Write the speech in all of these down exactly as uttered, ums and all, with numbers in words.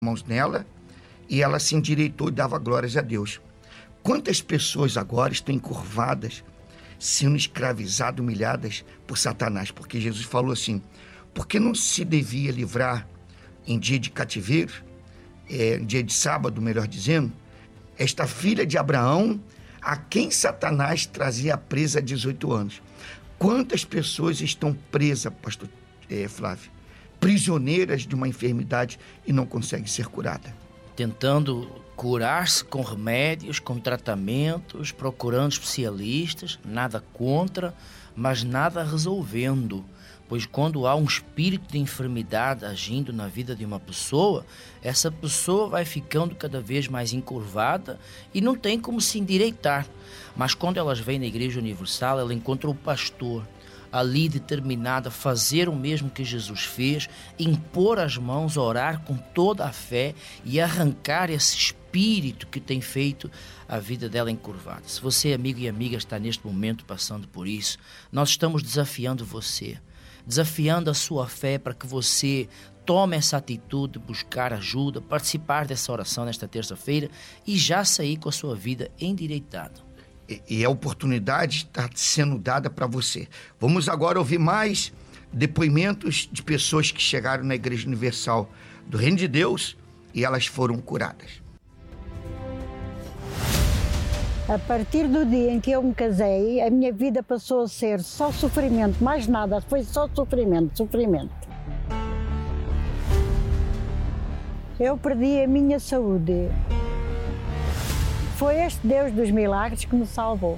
mãos nela e ela se endireitou e dava glórias a Deus. Quantas pessoas agora estão encurvadas, sendo escravizadas, humilhadas por Satanás? Porque Jesus falou assim, porque não se devia livrar em dia de cativeiro, é, dia de sábado, melhor dizendo, esta filha de Abraão, a quem Satanás trazia presa há dezoito anos. Quantas pessoas estão presas, pastor é, Flávio, prisioneiras de uma enfermidade e não conseguem ser curadas? Tentando curar-se com remédios, com tratamentos, procurando especialistas, nada contra, mas nada resolvendo. Pois quando há um espírito de enfermidade agindo na vida de uma pessoa, essa pessoa vai ficando cada vez mais encurvada e não tem como se endireitar. Mas quando elas vêm na Igreja Universal, ela encontra o pastor ali determinada a fazer o mesmo que Jesus fez, impor as mãos, orar com toda a fé e arrancar esse espírito que tem feito a vida dela encurvada. Se você, amigo e amiga, está neste momento passando por isso, nós estamos desafiando você, desafiando a sua fé para que você tome essa atitude de buscar ajuda, participar dessa oração nesta terça-feira e já sair com a sua vida endireitada. E a oportunidade está sendo dada para você. Vamos agora ouvir mais depoimentos de pessoas que chegaram na Igreja Universal do Reino de Deus e elas foram curadas. A partir do dia em que eu me casei, a minha vida passou a ser só sofrimento, mais nada, foi só sofrimento, sofrimento. Eu perdi a minha saúde. Foi este Deus dos milagres que me salvou.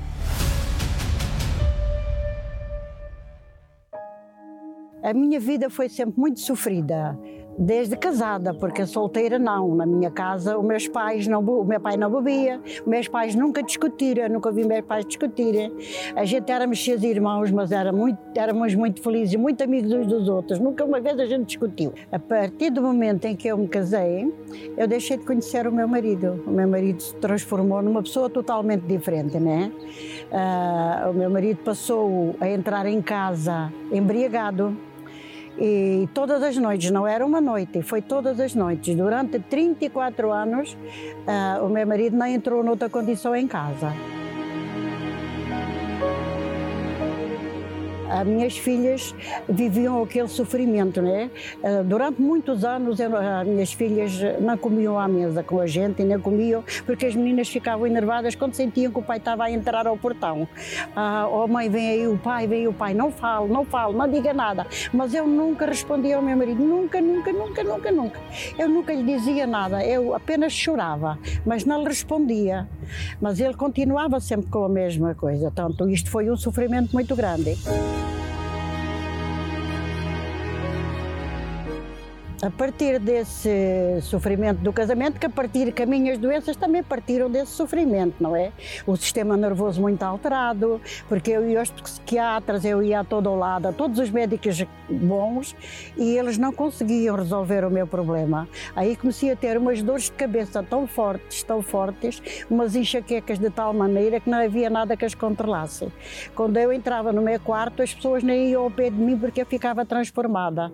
A minha vida foi sempre muito sofrida, desde casada, porque solteira não. Na minha casa, os meus pais não, o meu pai não bebia, os meus pais nunca discutiram, nunca vi meus pais discutirem. A gente éramos seis irmãos, mas era muito, éramos muito felizes, muito amigos uns dos outros. Nunca uma vez a gente discutiu. A partir do momento em que eu me casei, eu deixei de conhecer o meu marido. O meu marido se transformou numa pessoa totalmente diferente, né? Uh, o meu marido passou a entrar em casa embriagado. E todas as noites, não era uma noite, foi todas as noites. Durante trinta e quatro anos, uh, o meu marido não entrou noutra condição em casa. As minhas filhas viviam aquele sofrimento, né? Durante muitos anos, eu, as minhas filhas não comiam à mesa com a gente, nem comiam, porque as meninas ficavam enervadas quando sentiam que o pai estava a entrar ao portão. Ah, oh mãe, vem aí o pai, vem aí o pai, não falo, não falo, não diga nada. Mas eu nunca respondia ao meu marido, nunca, nunca, nunca, nunca, nunca. Eu nunca lhe dizia nada, eu apenas chorava, mas não lhe respondia. Mas ele continuava sempre com a mesma coisa, portanto, isto foi um sofrimento muito grande. A partir desse sofrimento do casamento, que a partir que as minhas doenças também partiram desse sofrimento, não é? O sistema nervoso muito alterado, porque eu ia aos psiquiatras, eu ia a todo o lado, a todos os médicos bons, e eles não conseguiam resolver o meu problema. Aí comecei a ter umas dores de cabeça tão fortes, tão fortes, umas enxaquecas de tal maneira que não havia nada que as controlasse. Quando eu entrava no meu quarto, as pessoas nem iam ao pé de mim porque eu ficava transformada.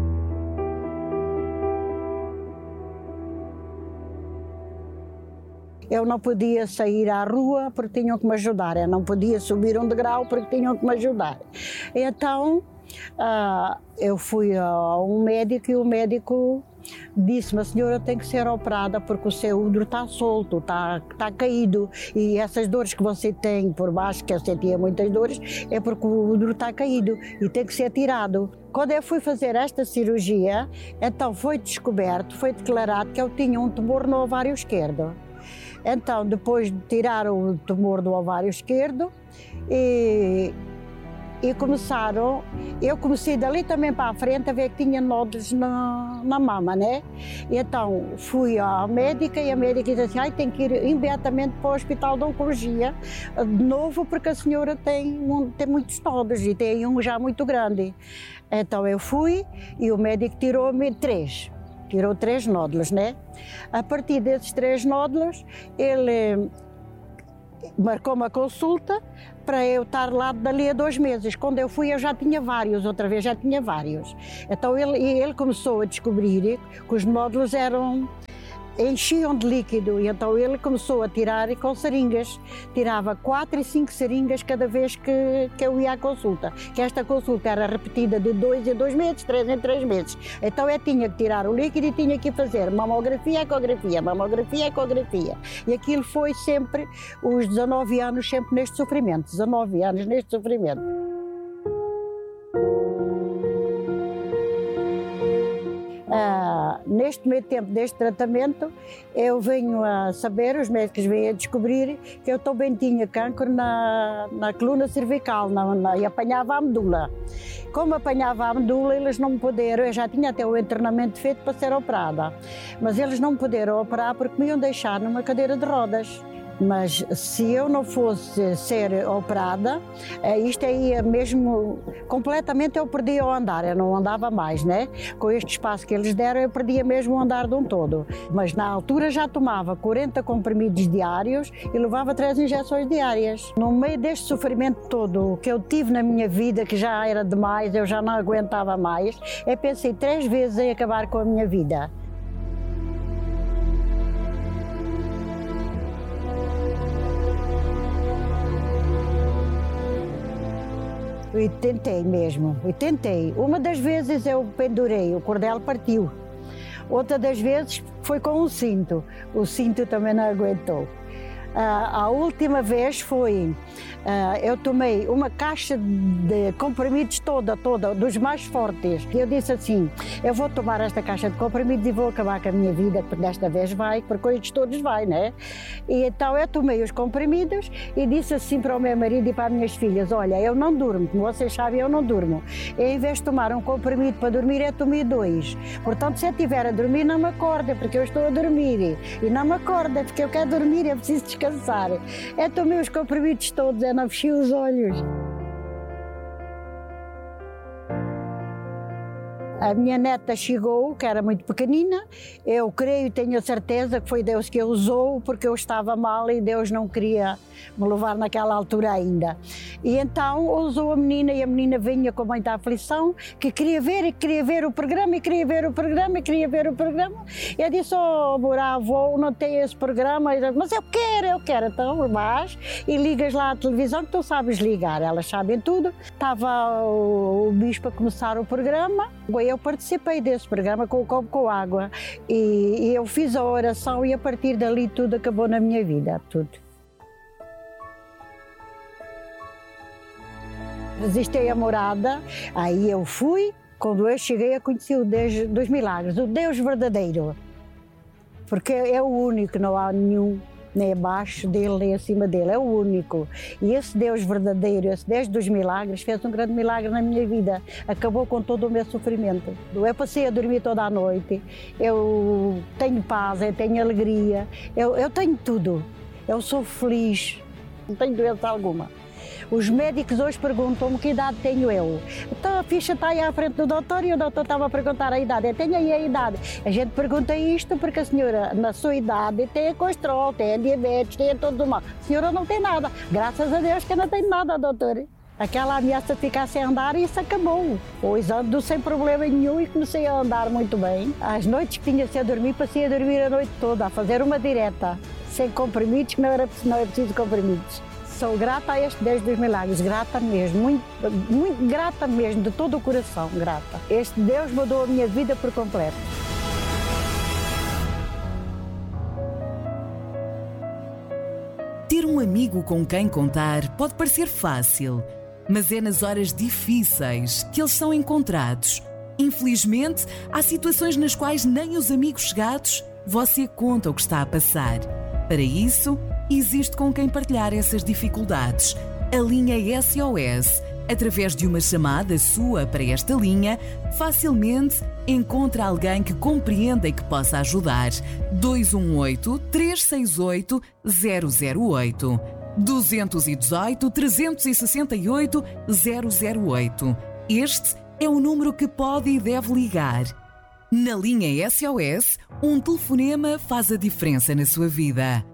Eu não podia sair à rua porque tinham que me ajudar, eu não podia subir um degrau porque tinham que me ajudar. Então, uh, eu fui a um médico e o médico disse-me: a senhora tem que ser operada porque o seu útero está solto, está, está caído, e essas dores que você tem por baixo, que eu sentia muitas dores, é porque o útero está caído e tem que ser tirado. Quando eu fui fazer esta cirurgia, então foi descoberto, foi declarado que eu tinha um tumor no ovário esquerdo. Então, depois de tirar o tumor do ovário esquerdo, e, e começaram, eu comecei dali também para a frente a ver que tinha nódulos na, na mama, né? E então fui à médica e a médica disse assim: ai, tem que ir imediatamente para o hospital de oncologia, de novo, porque a senhora tem, tem muitos nódulos e tem um já muito grande. Então eu fui e o médico tirou-me três. Tirou três nódulos, né? A partir desses três nódulos, ele marcou uma consulta para eu estar lá dali a dois meses. Quando eu fui, eu já tinha vários, outra vez já tinha vários. Então ele, ele começou a descobrir que os nódulos eram, enchiam de líquido, e então ele começou a tirar com seringas. Tirava quatro e cinco seringas cada vez que, que eu ia à consulta. Que esta consulta era repetida de dois em dois meses, três em três meses. Então eu tinha que tirar o líquido e tinha que fazer mamografia, ecografia, mamografia, ecografia. E aquilo foi sempre, os dezanove anos, sempre neste sofrimento. dezanove anos neste sofrimento. Ah, neste meio tempo deste tratamento, eu venho a saber, os médicos vêm a descobrir que eu também tinha cancro na, na coluna cervical na, na, e apanhava a medula. Como apanhava a medula, eles não me puderam, eu já tinha até o internamento feito para ser operada, mas eles não me puderam operar porque me iam deixar numa cadeira de rodas. Mas se eu não fosse ser operada, isto aí mesmo, completamente eu perdia o andar, eu não andava mais, né? Com este espaço que eles deram, eu perdia mesmo o andar de um todo. Mas na altura já tomava quarenta comprimidos diários e levava três injeções diárias. No meio deste sofrimento todo que eu tive na minha vida, que já era demais, eu já não aguentava mais, eu pensei três vezes em acabar com a minha vida. E tentei mesmo, e tentei. Uma das vezes eu pendurei, o cordel partiu. Outra das vezes foi com um cinto, o cinto também não aguentou. Uh, a última vez foi, uh, eu tomei uma caixa de comprimidos toda, toda, dos mais fortes. E eu disse assim, eu vou tomar esta caixa de comprimidos e vou acabar com a minha vida, porque desta vez vai, porque hoje todos vai, né? E então eu tomei os comprimidos e disse assim para o meu marido e para as minhas filhas, olha, eu não durmo, como vocês sabem, eu não durmo. E em vez de tomar um comprimido para dormir, eu tomei dois. Portanto, se eu estiver a dormir, não me acorda, porque eu estou a dormir. E não me acorda, porque eu quero dormir, eu preciso descansar. Eu tomei os comprimidos todos, eu não fechei os olhos. A minha neta chegou, que era muito pequenina, eu creio e tenho a certeza que foi Deus que a usou, porque eu estava mal e Deus não queria me levar naquela altura ainda. E então usou a menina e a menina vinha com muita aflição, que queria ver e queria ver o programa e queria ver o programa e queria ver o programa. Eu disse, oh, bravo, não tem esse programa, eu disse, mas eu quero, eu quero. Então vais e ligas lá à televisão que tu sabes ligar, elas sabem tudo. Estava o, o bispo a começar o programa, eu participei desse programa com o copo com água e, e eu fiz a oração e a partir dali tudo acabou na minha vida, tudo. Resistei a morada, aí eu fui, quando eu cheguei a conhecer o Deus dos milagres, o Deus verdadeiro, porque é o único, não há nenhum, nem abaixo dele, nem acima dele, é o único. E esse Deus verdadeiro, esse Deus dos milagres, fez um grande milagre na minha vida, acabou com todo o meu sofrimento. Eu passei a dormir toda a noite, eu tenho paz, eu tenho alegria, eu, eu tenho tudo, eu sou feliz, não tenho doença alguma. Os médicos hoje perguntam-me que idade tenho eu. Então a ficha está aí à frente do doutor e o doutor estava a perguntar a idade. Eu tenho aí a idade. A gente pergunta isto porque a senhora, na sua idade, tem colesterol, tem diabetes, tem tudo mal. A senhora não tem nada. Graças a Deus que eu não tenho nada, doutor. Aquela ameaça de ficar sem andar, isso acabou. Pois ando sem problema nenhum e comecei a andar muito bem. Às noites que tinha se a dormir, passei a dormir a noite toda, a fazer uma direta, sem comprimidos, que não era, não era preciso comprimidos. Sou grata a este Deus dos milagres, grata mesmo, muito, muito grata mesmo, de todo o coração, grata. Este Deus mudou a minha vida por completo. Ter um amigo com quem contar pode parecer fácil, mas é nas horas difíceis que eles são encontrados. Infelizmente, há situações nas quais nem os amigos chegados você conta o que está a passar. Para isso, existe com quem partilhar essas dificuldades. A linha S O S, através de uma chamada sua para esta linha, facilmente encontra alguém que compreenda e que possa ajudar. dois um oito, três seis oito, zero zero oito. dois um oito, três seis oito, zero zero oito. Este é o número que pode e deve ligar. Na linha S O S, um telefonema faz a diferença na sua vida.